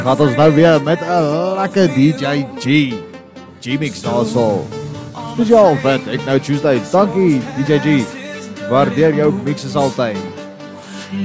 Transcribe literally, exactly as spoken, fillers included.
Gaat ons nou weer met 'n lekker D J G. G-Mix also. Spesiaal vir Techno Tuesday. Dankie D J G. Waardeer jou mixes altyd.